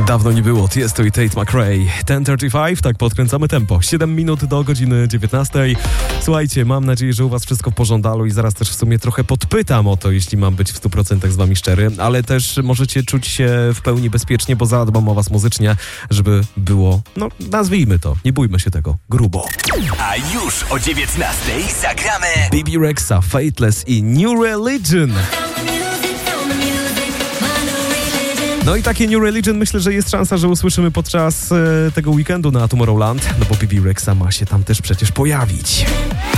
Dawno nie było, Tiesto i Tate McRae. 10:35, tak podkręcamy tempo. 7 minut do godziny 19. Słuchajcie, mam nadzieję, że u was wszystko w porządku i zaraz też w sumie trochę podpytam o to, jeśli mam być w 100% z wami szczery, ale też możecie czuć się w pełni bezpiecznie, bo zadbam o was muzycznie, żeby było, no nazwijmy to, nie bójmy się tego, grubo. A już o 19:00 zagramy Bebe Rexha, Faithless i New Religion. No i takie New Religion myślę, że jest szansa, że usłyszymy podczas tego weekendu na Tomorrowland, no bo Bebe Rexha ma się tam też przecież pojawić.